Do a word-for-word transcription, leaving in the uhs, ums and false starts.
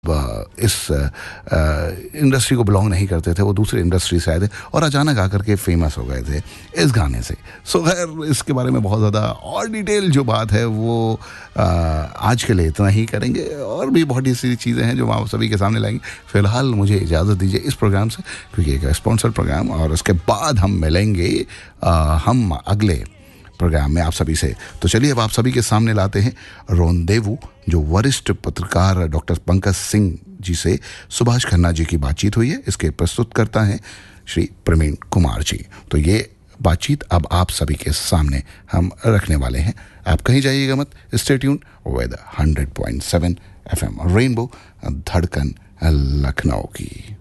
इस इंडस्ट्री को बिलोंग नहीं करते थे, वो दूसरे इंडस्ट्री से आए थे और अचानक आकर के फेमस हो गए थे इस गाने से। सो खैर इसके बारे में बहुत ज़्यादा और डिटेल जो बात है वो आ, आज के लिए इतना ही करेंगे, और भी बहुत सी चीज़ें हैं जो हम आप सभी के सामने लाएंगे। फ़िलहाल मुझे इजाज़त दीजिए इस प्रोग्राम से, क्योंकि एक स्पॉन्सर प्रोग्राम, और उसके बाद हम मिलेंगे आ, हम अगले प्रोग्राम में आप सभी से। तो चलिए अब आप सभी के सामने लाते हैं रोंदेवू, जो वरिष्ठ पत्रकार डॉक्टर पंकज सिंह जी से सुभाष खन्ना जी की बातचीत हुई है। इसके प्रस्तुत करता है श्री प्रवीण कुमार जी। तो ये बातचीत अब आप सभी के सामने हम रखने वाले हैं। आप कहीं जाइएगा मत, stay tune with hundred point seven F M rainbow, धड़कन लखनऊ की।